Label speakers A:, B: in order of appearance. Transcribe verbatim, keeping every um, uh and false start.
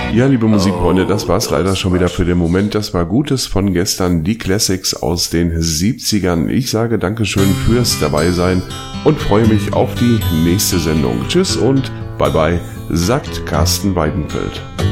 A: Ja, liebe Musikfreunde, das war's leider schon wieder für den Moment. Das war Gutes von gestern, die Classics aus den siebzigern. Ich sage Dankeschön fürs Dabeisein und freue mich auf die nächste Sendung. Tschüss und bye bye, sagt Carsten Weidenfeld.